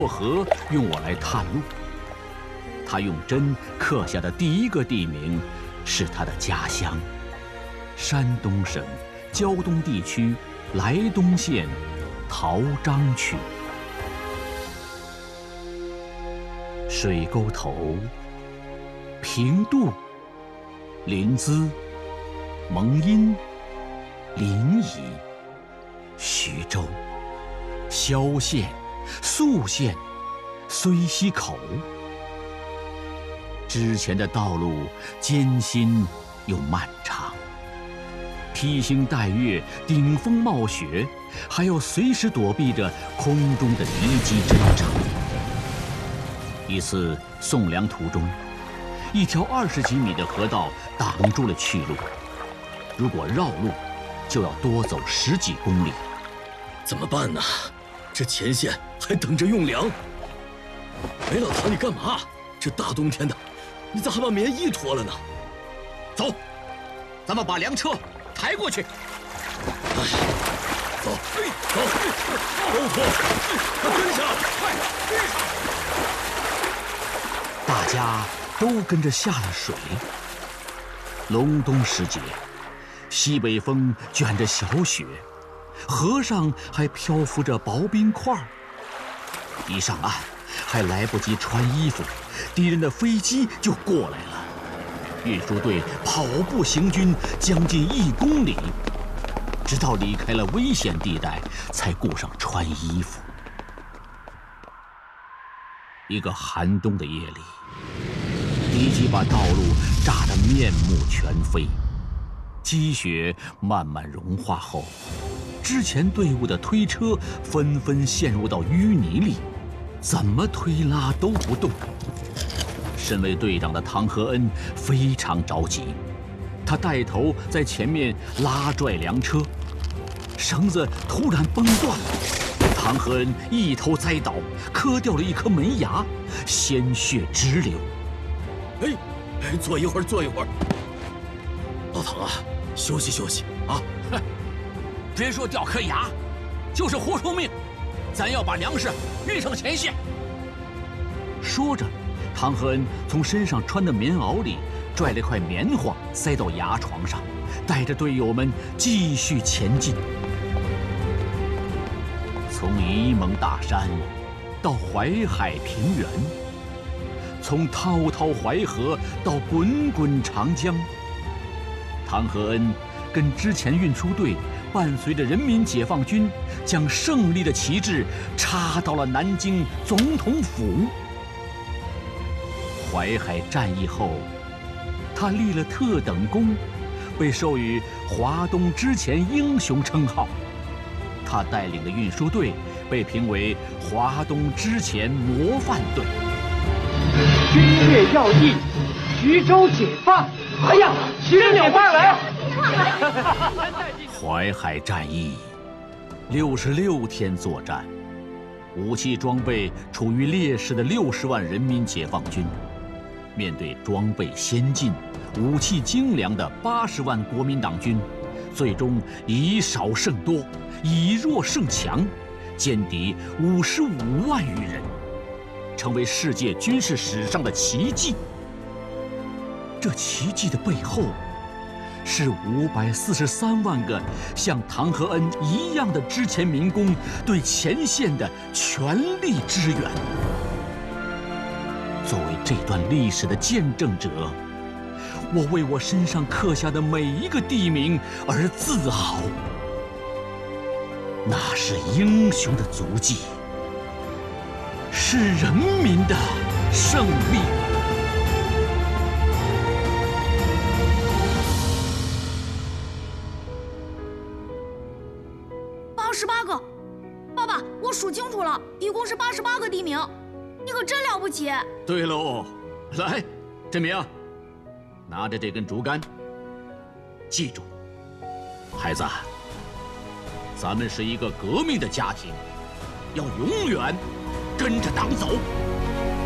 过河用我来探路。他用针刻下的第一个地名是他的家乡——山东省胶东地区莱东县陶章区。水沟头、平度、临淄、蒙阴、临沂、徐州、萧县、宿县、睢溪口。之前的道路艰辛又漫长，披星戴月，顶风冒雪，还要随时躲避着空中的敌机侦察。一次送粮途中，一条20几米的河道挡住了去路，如果绕路，就要多走10几公里。 怎么办呢？这前线还等着用粮。哎，老唐，你干嘛？这大冬天的，你咋还把棉衣脱了呢？ 走，咱们把粮车抬过去。 哎，走，走，都脱，跟上，快，跟上！ 大家都跟着下了水。隆冬时节，西北风卷着小雪，河上还漂浮着薄冰块。一上岸，还来不及穿衣服，敌人的飞机就过来了。运输队跑步行军将近1公里，直到离开了危险地带，才顾上穿衣服。一个寒冬的夜里，敌机把道路炸得面目全非。积雪慢慢融化后，之前队伍的推车纷纷陷入到淤泥里，怎么推拉都不动。身为队长的唐和恩非常着急，他带头在前面拉拽粮车，绳子突然崩断了，唐和恩一头栽倒，磕掉了一颗门牙，鲜血直流。 哎，坐一会儿，坐一会儿。老唐啊，休息休息啊！ 别说掉颗牙，就是活出命，咱要把粮食运上前线。说着，唐和恩从身上穿的棉袄里拽了块棉花塞到牙床上，带着队友们继续前进。从沂蒙大山到淮海平原，从滔滔淮河到滚滚长江，唐和恩跟之前运输队伴随着人民解放军，将胜利的旗帜插到了南京总统府。淮海战役后，他立了特等功，被授予华东之前英雄称号。他带领的运输队被评为华东之前模范队。 军略要地，徐州解放！哎呀，徐州解放来了！ 淮海战役66天作战，武器装备处于劣势的60万人民解放军，面对装备先进、武器精良的80万国民党军，最终以少胜多，以弱胜强，歼敌55万余人，成为世界军事史上的奇迹。这奇迹的背后，是543万个像唐和恩一样的之前民工对前线的全力支援。作为这段历史的见证者，我为我身上刻下的每一个地名而自豪。那是英雄的足迹，是人民的胜利。 88个，爸爸，我数清楚了，一共是88个地名，你可真了不起。 对喽，来，振明，拿着这根竹竿，记住，孩子，咱们是一个革命的家庭，要永远跟着党走。